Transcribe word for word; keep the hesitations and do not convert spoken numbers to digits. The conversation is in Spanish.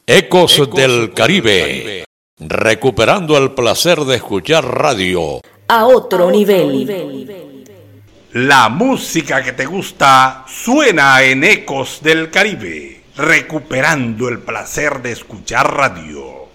Ecos, Ecos del Caribe. Caribe, recuperando el placer de escuchar radio a otro, a nivel. otro nivel. La música que te gusta suena en Ecos del Caribe, recuperando el placer de escuchar radio.